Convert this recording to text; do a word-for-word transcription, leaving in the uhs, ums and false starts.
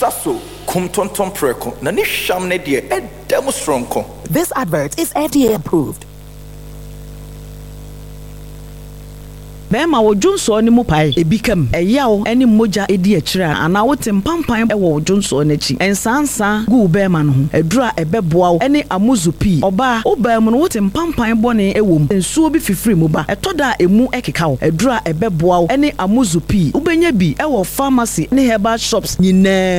Shaso, kum tonton preko, na ni sham ne die, e demonstronko. This advert is F D A approved. Bema wo Junso ni mu pai ebikam eyawo eni moja edi akira ana wote mpampan e wo Junso n'achi ensansa gu bema no ho adura ebeboa wo eni amuzupi oba oba mu no wote mpampan bone ewom ensuo bi fifiri mu ba etoda emu ekeka wo adura ebeboa wo eni amuzupi ubenya bi e wo pharmacy ne herbal shops nyina